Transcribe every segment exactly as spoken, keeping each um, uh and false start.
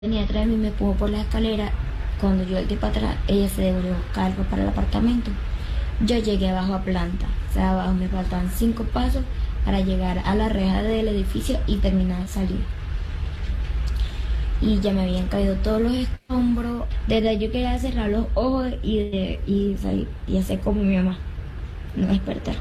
Venía atrás de mí, me empujó por la escalera. Cuando yo volteé para atrás, ella se devolvió a buscar algo para el apartamento. Yo llegué abajo a planta, o sea, abajo me faltaban cinco pasos para llegar a la reja del edificio y terminar de salir. Y ya me habían caído todos los escombros. Desde ahí yo quería cerrar los ojos y, de, y salir y hacer como mi mamá, no despertar.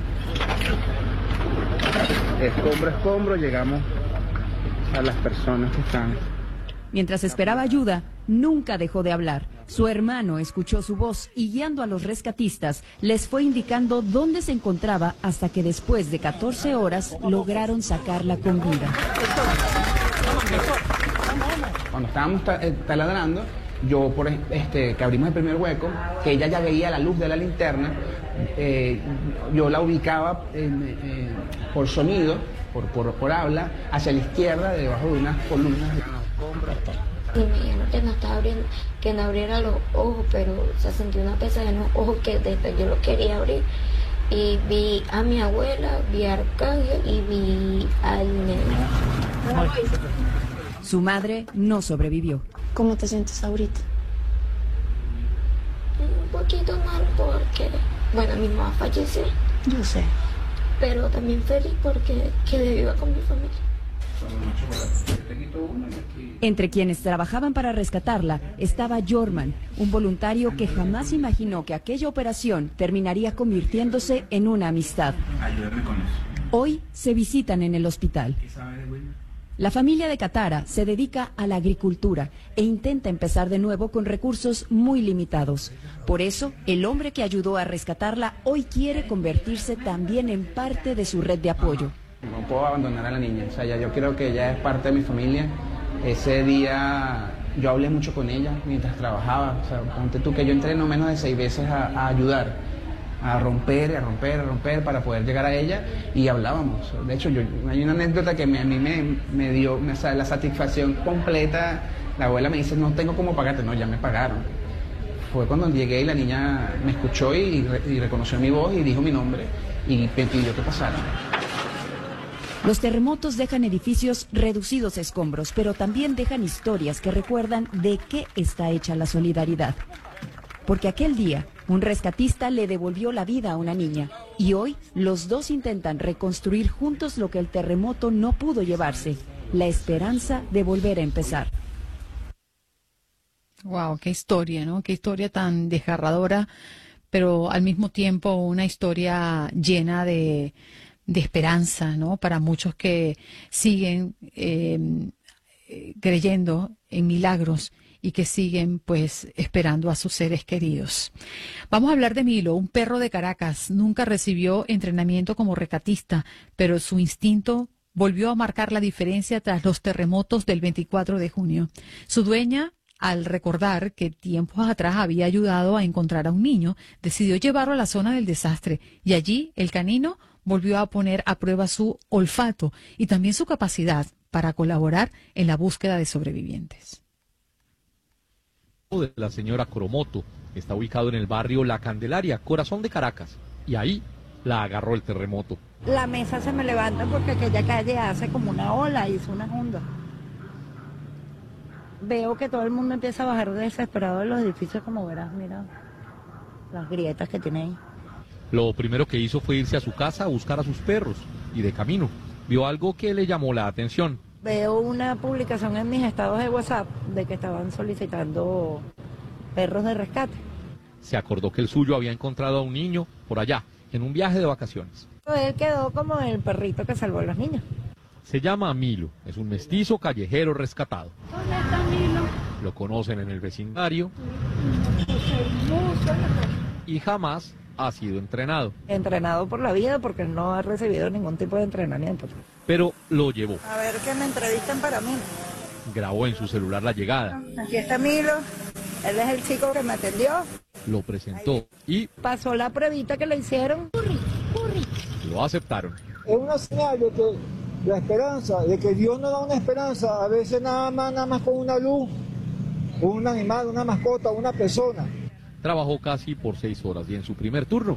Escombro, escombro, llegamos a las personas que están. Mientras esperaba ayuda, nunca dejó de hablar. Su hermano escuchó su voz y, guiando a los rescatistas, les fue indicando dónde se encontraba hasta que después de catorce horas lograron sacarla con vida. Cuando estábamos taladrando, yo por este que abrimos el primer hueco, que ella ya veía la luz de la linterna, eh, yo la ubicaba en, eh, por sonido, por, por, por habla, hacia la izquierda, debajo de unas columnas de escombros. Y me dijeron que no estaba abriendo, que no abriera los ojos, pero se sentía una pesadilla en los ojos que desde yo lo quería abrir. Y vi a mi abuela, vi a Arcángel y vi al nene. Su madre no sobrevivió. ¿Cómo te sientes ahorita? Un poquito mal porque, bueno, mi mamá falleció. Yo sé. Pero también feliz porque quedé viva con mi familia. Entre quienes trabajaban para rescatarla estaba Jorman, un voluntario que jamás imaginó que aquella operación terminaría convirtiéndose en una amistad. Hoy se visitan en el hospital. La familia de Katara se dedica a la agricultura e intenta empezar de nuevo con recursos muy limitados. Por eso, el hombre que ayudó a rescatarla hoy quiere convertirse también en parte de su red de apoyo. No puedo abandonar a la niña, o sea, ya yo creo que ella es parte de mi familia. Ese día yo hablé mucho con ella mientras trabajaba, o sea, ponte tú que yo entré no menos de seis veces a, a ayudar, a romper, a romper, a romper para poder llegar a ella y hablábamos. De hecho, yo, hay una anécdota que me, a mí me, me dio me, la satisfacción completa. La abuela me dice, no tengo cómo pagarte, no, ya me pagaron. Fue cuando llegué y la niña me escuchó y, y reconoció mi voz y dijo mi nombre y me pidió que pasara. Los terremotos dejan edificios reducidos a escombros, pero también dejan historias que recuerdan de qué está hecha la solidaridad. Porque aquel día, un rescatista le devolvió la vida a una niña y hoy los dos intentan reconstruir juntos lo que el terremoto no pudo llevarse, la esperanza de volver a empezar. Wow, qué historia, ¿no? Qué historia tan desgarradora, pero al mismo tiempo una historia llena de... de esperanza, ¿no? Para muchos que siguen eh, creyendo en milagros y que siguen, pues, esperando a sus seres queridos. Vamos a hablar de Milo, un perro de Caracas. Nunca recibió entrenamiento como rescatista, pero su instinto volvió a marcar la diferencia tras los terremotos del veinticuatro de junio. Su dueña, al recordar que tiempos atrás había ayudado a encontrar a un niño, decidió llevarlo a la zona del desastre y allí el canino volvió a poner a prueba su olfato y también su capacidad para colaborar en la búsqueda de sobrevivientes. De la señora Coromoto está ubicado en el barrio La Candelaria, corazón de Caracas, y ahí la agarró el terremoto. La mesa se me levanta porque aquella calle hace como una ola, hizo una onda. Veo que todo el mundo empieza a bajar desesperado de los edificios, como verás, mira las grietas que tiene ahí. Lo primero que hizo fue irse a su casa a buscar a sus perros y de camino vio algo que le llamó la atención. Veo una publicación en mis estados de WhatsApp de que estaban solicitando perros de rescate. Se acordó que el suyo había encontrado a un niño por allá, en un viaje de vacaciones. Él quedó como el perrito que salvó a los niños. Se llama Milo, es un mestizo callejero rescatado. ¿Dónde está Milo? Lo conocen en el vecindario y jamás ha sido entrenado. Entrenado por la vida porque no ha recibido ningún tipo de entrenamiento. Pero lo llevó. A ver que me entrevisten para mí. Grabó en su celular la llegada. Aquí está Milo, él es el chico que me atendió. Lo presentó y pasó la pruebita que le hicieron. Curry, curry. Lo aceptaron. Es una señal de que la esperanza, de que Dios nos da una esperanza, a veces nada más, nada más con una luz, un animal, una mascota, una persona. Trabajó casi por seis horas y en su primer turno,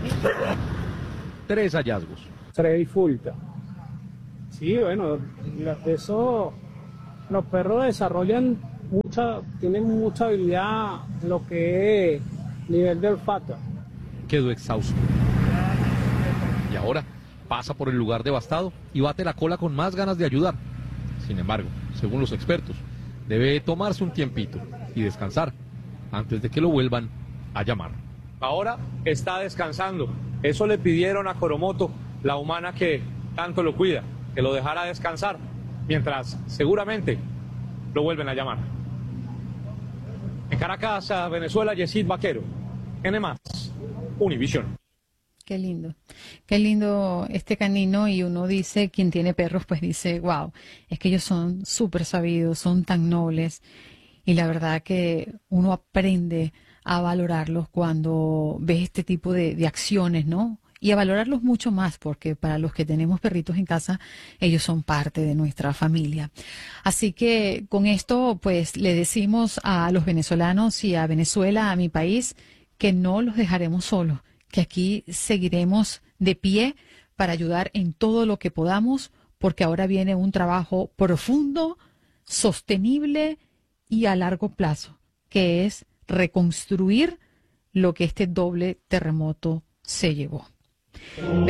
tres hallazgos. Tres fulta. Sí, bueno, eso, los perros desarrollan mucha, tienen mucha habilidad en lo que es nivel de olfato. Quedó exhausto. Y ahora pasa por el lugar devastado y bate la cola con más ganas de ayudar. Sin embargo, según los expertos, debe tomarse un tiempito y descansar antes de que lo vuelvan a llamar. Ahora está descansando. Eso le pidieron a Coromoto, la humana que tanto lo cuida, que lo dejara descansar, mientras seguramente lo vuelven a llamar. En Caracas, Venezuela, Yesid Vaquero, N más, Univisión. Qué lindo, qué lindo este canino, y uno dice, quien tiene perros, pues dice, wow, es que ellos son súper sabidos, son tan nobles, y la verdad que uno aprende a valorarlos cuando ves este tipo de, de acciones, ¿no? Y a valorarlos mucho más, porque para los que tenemos perritos en casa, ellos son parte de nuestra familia. Así que con esto, pues, le decimos a los venezolanos y a Venezuela, a mi país, que no los dejaremos solos, que aquí seguiremos de pie para ayudar en todo lo que podamos, porque ahora viene un trabajo profundo, sostenible y a largo plazo, que es reconstruir lo que este doble terremoto se llevó.